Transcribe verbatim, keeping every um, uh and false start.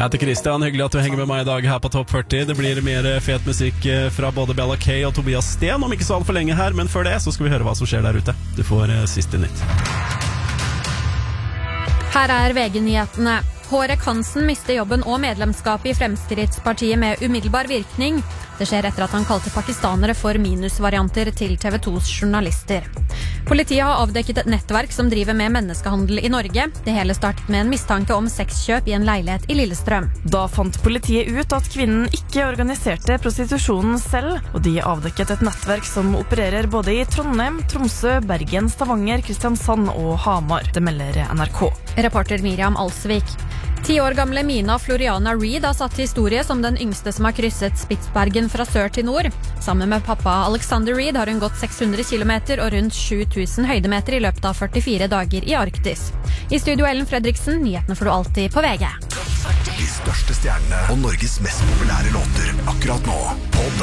Jeg heter Christian, hyggelig at du henger med meg i dag her på Topp førti. Det blir mer fet musikk fra både Bella K og Tobias Sten om ikke så alt for lenge her, men før det så skal vi høre hva som skjer der ute. Du får siste nytt. Her er V G-nyhetene. Hårek Hansen mister jobben og medlemskapet i Fremskrittspartiet med umiddelbar virkning. Det skjer etter at han kalte pakistanere for minusvarianter til T V to's journalister. Politiet har avdekket et nettverk som driver med menneskehandel i Norge. Det hele startet med en mistanke om sexkjøp i en leilighet i Lillestrøm. Da fant politiet ut at kvinnen ikke organiserte prostitusjonen selv, og de avdekket et nettverk som opererer både i Trondheim, Tromsø, Bergen, Stavanger, Kristiansand og Hamar. Det melder N R K. Reporter Miriam Alsvik. Ti år gamle Mina Floriana Reed har satt historie som den yngste som har krysset Spitsbergen fra sør til nord. Sammen med pappa Alexander Reed har hun gått seks hundre kilometer og rundt sju tusen høydemeter i løpet av førtifire dager i Arktis. I studio Ellen Fredriksen, nyhetene får du alltid på V G. De største stjernene og Norges mest populære låter akkurat nå.